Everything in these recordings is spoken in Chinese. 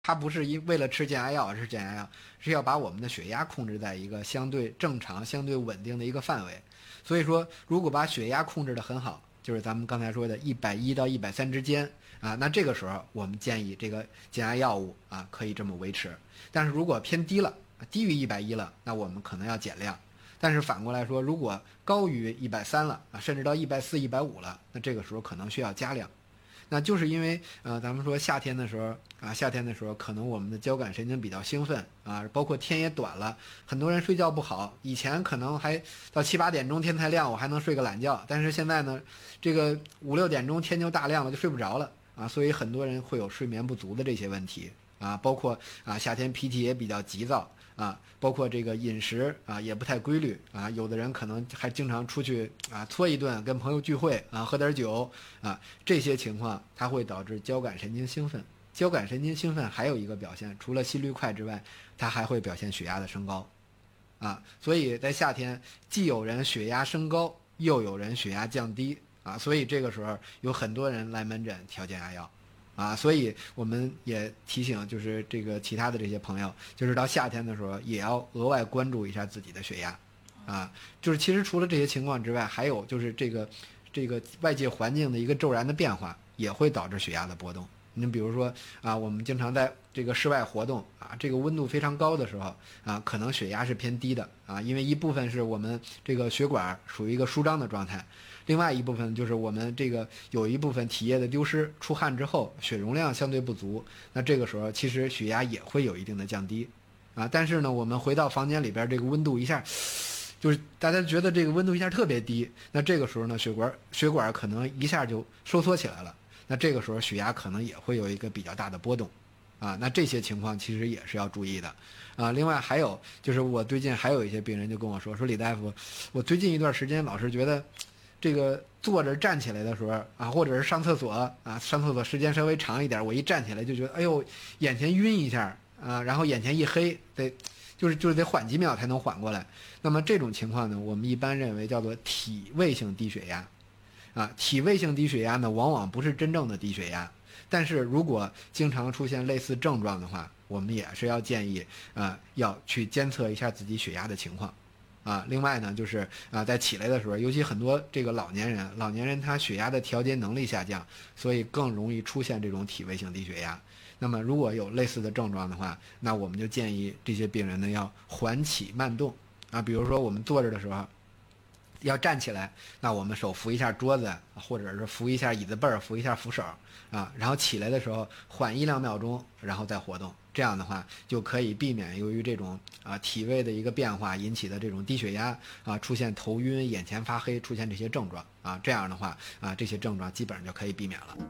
它不是为了吃降压药而吃降压药，是要把我们的血压控制在一个相对正常、相对稳定的一个范围。所以说，如果把血压控制得很好，就是咱们刚才说的110到130之间啊，那这个时候我们建议这个降压药物啊可以这么维持。但是如果偏低了，低于110了，那我们可能要减量。但是反过来说，如果高于130了啊，甚至到140、150了，那这个时候可能需要加量。那就是因为咱们说夏天的时候可能我们的交感神经比较兴奋啊，包括天也短了，很多人睡觉不好。以前可能还到7、8点钟天才亮，我还能睡个懒觉，但是现在呢，这个5、6点钟天就大亮了，就睡不着了啊，所以很多人会有睡眠不足的这些问题啊，包括夏天脾气也比较急躁。包括这个饮食也不太规律啊，有的人可能还经常出去搓一顿，跟朋友聚会喝点酒这些情况它会导致交感神经兴奋。交感神经兴奋还有一个表现，除了心率快之外，它还会表现血压的升高所以在夏天既有人血压升高，又有人血压降低所以这个时候有很多人来门诊调降压药。所以我们也提醒，就是这个其他的这些朋友，就是到夏天的时候也要额外关注一下自己的血压就是其实除了这些情况之外，还有就是这个外界环境的一个骤然的变化也会导致血压的波动。你比如说我们经常在这个室外活动这个温度非常高的时候可能血压是偏低的因为一部分是我们这个血管属于一个舒张的状态，另外一部分就是我们这个有一部分体液的丢失，出汗之后血容量相对不足，那这个时候其实血压也会有一定的降低但是呢，我们回到房间里边，这个温度一下就是大家觉得这个温度一下特别低，那这个时候呢，血管可能一下就收缩起来了，那这个时候血压可能也会有一个比较大的波动那这些情况其实也是要注意的另外还有就是我最近还有一些病人就跟我说李大夫，我最近一段时间老是觉得这个坐着站起来的时候或者是上厕所上厕所时间稍微长一点，我一站起来就觉得哎呦眼前晕一下然后眼前一黑，就是得缓几秒才能缓过来。那么这种情况呢，我们一般认为叫做体位性低血压体位性低血压呢，往往不是真正的低血压，但是如果经常出现类似症状的话，我们也是要建议要去监测一下自己血压的情况另外呢，就是在起来的时候，尤其很多这个老年人他血压的调节能力下降，所以更容易出现这种体位性低血压。那么如果有类似的症状的话，那我们就建议这些病人呢要缓起慢动比如说我们坐着的时候要站起来，那我们手扶一下桌子，或者是扶一下椅子背儿，扶一下扶手然后起来的时候缓1、2秒钟，然后再活动。这样的话就可以避免由于这种体位的一个变化引起的这种低血压出现头晕、眼前发黑，出现这些症状这样的话这些症状基本上就可以避免了。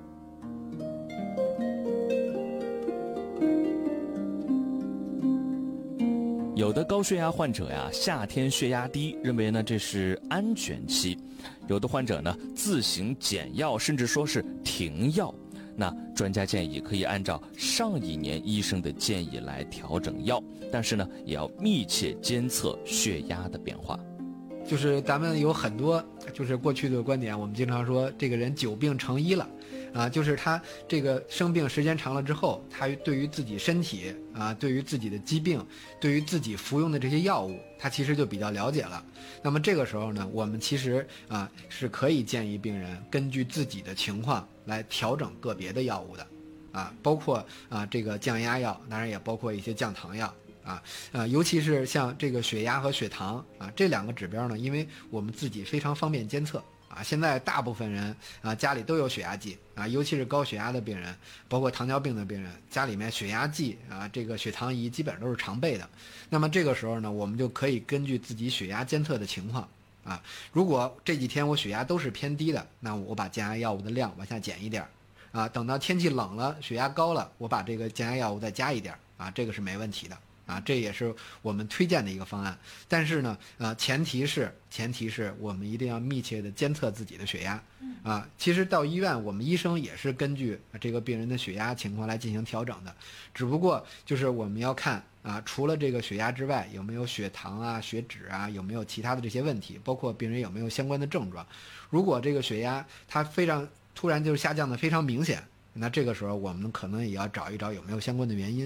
有的高血压患者呀，夏天血压低，认为呢这是安全期；有的患者呢自行减药，甚至说是停药。那专家建议可以按照上一年医生的建议来调整药，但是呢也要密切监测血压的变化。 就是咱们有很多就是过去的观点，我们经常说这个人久病成医了就是他这个生病时间长了之后，他对于自己身体对于自己的疾病，对于自己服用的这些药物，他其实就比较了解了。那么这个时候呢，我们其实是可以建议病人根据自己的情况来调整个别的药物的包括这个降压药，当然也包括一些降糖药尤其是像这个血压和血糖这两个指标呢，因为我们自己非常方便监测现在大部分人家里都有血压计尤其是高血压的病人，包括糖尿病的病人，家里面血压计这个血糖仪基本上都是常备的。那么这个时候呢，我们就可以根据自己血压监测的情况如果这几天我血压都是偏低的，那我把降压药物的量往下减一点等到天气冷了，血压高了，我把这个降压药物再加一点这个是没问题的这也是我们推荐的一个方案。但是呢前提是我们一定要密切的监测自己的血压其实到医院我们医生也是根据这个病人的血压情况来进行调整的，只不过就是我们要看除了这个血压之外，有没有血糖血脂有没有其他的这些问题，包括病人有没有相关的症状。如果这个血压它非常突然就下降的非常明显，那这个时候我们可能也要找一找有没有相关的原因